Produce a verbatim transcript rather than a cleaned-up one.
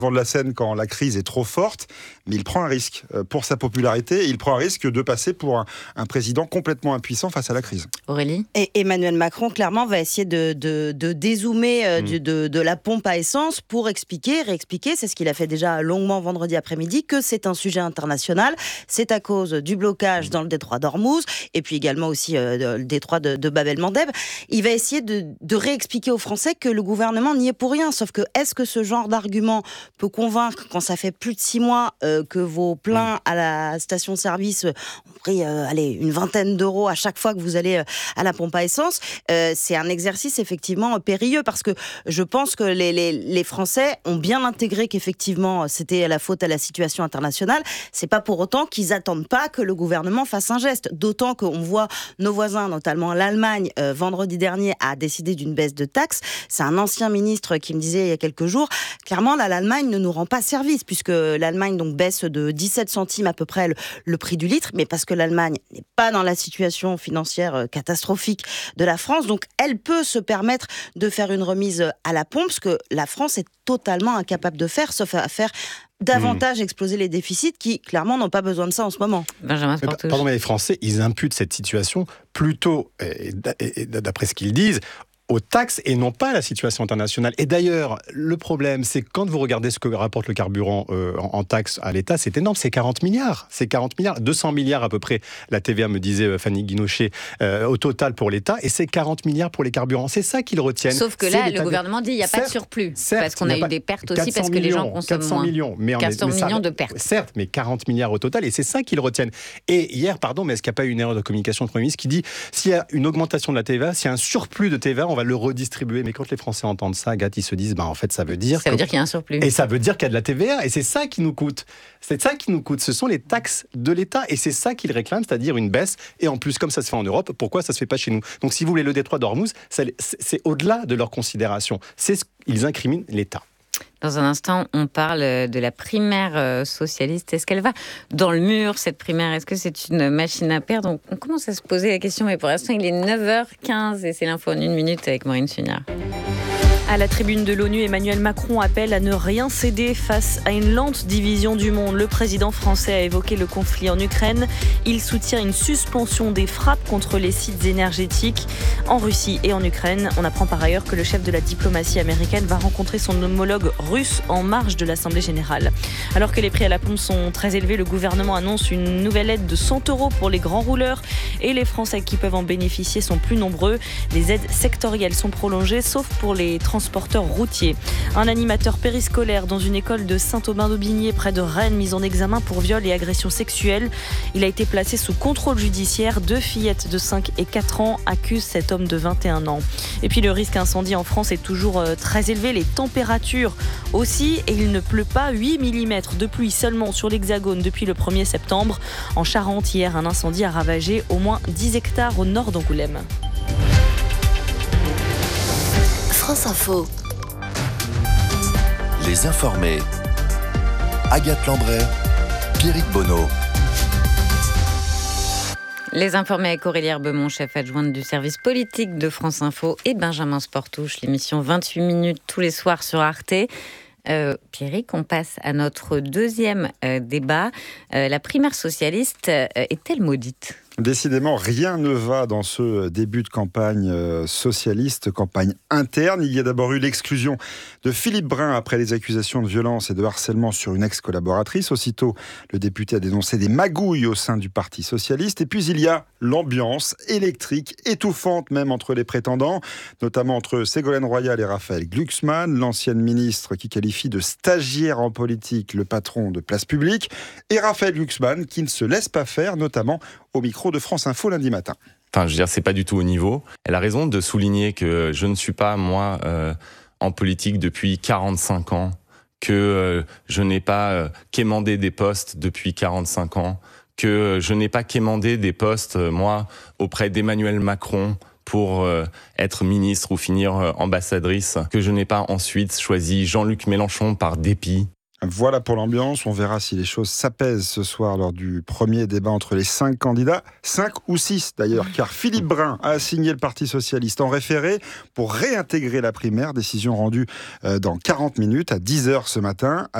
de la scène quand la crise est trop forte, mais il prend un risque pour sa popularité, et il prend un risque de passer pour un, un président complètement impuissant face à la crise. Aurélie ? Et Emmanuel Macron, clairement, va essayer de, de, de dézoomer euh, mmh. de, de, de la pompe à essence pour expliquer, réexpliquer, c'est ce qu'il a fait déjà longuement vendredi après-midi, que c'est un sujet international, c'est à cause du blocage mmh. dans le détroit d'Ormuz, et puis également aussi euh, le détroit de, de Bab el-Mandeb. Il va essayer de, de réexpliquer aux Français que le gouvernement n'y est pour rien, sauf que est-ce que ce genre d'argument peut convaincre quand ça fait plus de six mois euh, que vos pleins à la station-service ont pris euh, allez, une vingtaine d'euros à chaque fois que vous allez euh, à la pompe à essence, euh, c'est un exercice effectivement périlleux, parce que je pense que les, les, les Français ont bien intégré qu'effectivement c'était la faute à la situation internationale. C'est pas pour autant qu'ils attendent pas que le gouvernement fasse un geste, d'autant qu'on voit nos voisins, notamment l'Allemagne, euh, vendredi dernier a décidé d'une baisse de taxes. C'est un ancien ministre qui me disait il y a quelques jours, clairement là, l'Allemagne ne nous rend pas service, puisque l'Allemagne donc baisse de dix-sept centimes à peu près le, le prix du litre, mais parce que l'Allemagne n'est pas dans la situation financière catastrophique de la France, donc elle peut se permettre de faire une remise à la pompe, ce que la France est totalement incapable de faire, sauf à faire davantage mmh. exploser les déficits qui, clairement, n'ont pas besoin de ça en ce moment. Benjamin Sportouche. Pardon, mais les Français, ils imputent cette situation plutôt, et d'après ce qu'ils disent, aux taxes et non pas à la situation internationale. Et d'ailleurs, le problème, c'est que quand vous regardez ce que rapporte le carburant euh, en, en taxes à l'État, c'est énorme, c'est quarante milliards. C'est quarante milliards, deux cents milliards à peu près, la T V A me disait euh, Fanny Guinochet, euh, au total pour l'État, et c'est quarante milliards pour les carburants. C'est ça qu'ils retiennent. Sauf que là, le gouvernement dit qu'il n'y a certes, pas de surplus, certes, parce qu'on a, a eu des pertes aussi, parce que les gens consomment quatre cents moins. Millions, mais quatre cents mais millions ça, de pertes. Certes, mais quarante milliards au total, et c'est ça qu'ils retiennent. Et hier, pardon, mais est-ce qu'il n'y a pas eu une erreur de communication du Premier ministre qui dit, s'il y a une augmentation de la T V A, s'il y a un surplus de T V A, on va le redistribuer. Mais quand les Français entendent ça, Agathe, ils se disent, bah, en fait, ça veut dire... Ça veut dire qu'il y a un surplus. Et ça veut dire qu'il y a de la T V A. Et c'est ça qui nous coûte. C'est ça qui nous coûte. Ce sont les taxes de l'État. Et c'est ça qu'ils réclament, c'est-à-dire une baisse. Et en plus, comme ça se fait en Europe, pourquoi ça ne se fait pas chez nous ? Donc, si vous voulez, le détroit d'Ormuz, c'est, c'est au-delà de leur considération. C'est ce qu'ils incriminent l'État. Dans un instant, on parle de la primaire socialiste. Est-ce qu'elle va dans le mur, cette primaire ? Est-ce que c'est une machine à perdre ? Donc, on commence à se poser la question, mais pour l'instant, il est neuf heures quinze et c'est l'info en une minute avec Maureen Sugnard. À la tribune de l'ONU, Emmanuel Macron appelle à ne rien céder face à une lente division du monde. Le président français a évoqué le conflit en Ukraine. Il soutient une suspension des frappes contre les sites énergétiques en Russie et en Ukraine. On apprend par ailleurs que le chef de la diplomatie américaine va rencontrer son homologue russe en marge de l'Assemblée générale. Alors que les prix à la pompe sont très élevés, le gouvernement annonce une nouvelle aide de cent euros pour les grands rouleurs et les Français qui peuvent en bénéficier sont plus nombreux. Les aides sectorielles sont prolongées, sauf pour les transporteurs routiers. Un animateur périscolaire dans une école de Saint-Aubin-d'Aubigné près de Rennes mis en examen pour viol et agression sexuelle. Il a été placé sous contrôle judiciaire. Deux fillettes de cinq et quatre ans accusent cet homme de vingt et un ans. Et puis le risque incendie en France est toujours très élevé. Les températures aussi, et il ne pleut pas. huit millimètres de pluie seulement sur l'Hexagone depuis le premier septembre. En Charente, hier, un incendie a ravagé au moins dix hectares au nord d'Angoulême. France Info. Les informés. Agathe Lambray, Pierrick Bonneau. Les informés avec Aurélie Herbemont, chef adjointe du service politique de France Info, et Benjamin Sportouche, l'émission vingt-huit minutes tous les soirs sur Arte. Euh, Pierrick, on passe à notre deuxième euh, débat. Euh, la primaire socialiste euh, est-elle maudite ? Décidément, rien ne va dans ce début de campagne socialiste, campagne interne. Il y a d'abord eu l'exclusion de Philippe Brun après les accusations de violence et de harcèlement sur une ex-collaboratrice. Aussitôt, le député a dénoncé des magouilles au sein du Parti socialiste. Et puis, il y a l'ambiance électrique, étouffante même entre les prétendants, notamment entre Ségolène Royal et Raphaël Glucksmann, l'ancienne ministre qui qualifie de stagiaire en politique le patron de Place Publique, et Raphaël Glucksmann qui ne se laisse pas faire, notamment au micro de France Info lundi matin. Enfin, je veux dire, c'est pas du tout au niveau. Elle a raison de souligner que je ne suis pas, moi, euh, en politique depuis quarante-cinq ans, que euh, je n'ai pas euh, quémandé des postes depuis quarante-cinq ans, que euh, je n'ai pas quémandé des postes, euh, moi, auprès d'Emmanuel Macron pour euh, être ministre ou finir euh, ambassadrice, que je n'ai pas ensuite choisi Jean-Luc Mélenchon par dépit. Voilà pour l'ambiance. On verra si les choses s'apaisent ce soir lors du premier débat entre les cinq candidats. Cinq ou six d'ailleurs, car Philippe Brun a assigné le Parti socialiste en référé pour réintégrer la primaire. Décision rendue dans quarante minutes à dix heures ce matin.